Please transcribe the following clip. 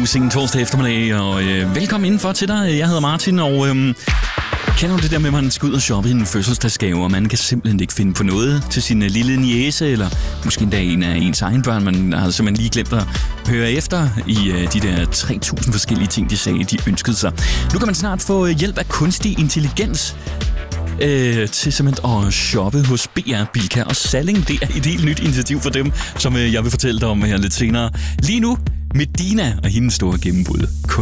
god sen torsdag eftermiddag, og velkommen indenfor til dig. Jeg hedder Martin, og kender du det der med, at man skal ud og shoppe i en fødselsdagsgave, og man kan simpelthen ikke finde på noget til sin lille niece, eller måske endda en af ens egen børn. Man har simpelthen lige glemt at høre efter i de der 3.000 forskellige ting, de sagde, de ønskede sig. Nu kan man snart få hjælp af kunstig intelligens til simpelthen at shoppe hos BR, Bilka og Salling. Det er et helt nyt initiativ for dem, som jeg vil fortælle dig om her lidt senere. Lige nu, Medina og hendes store gennembrud.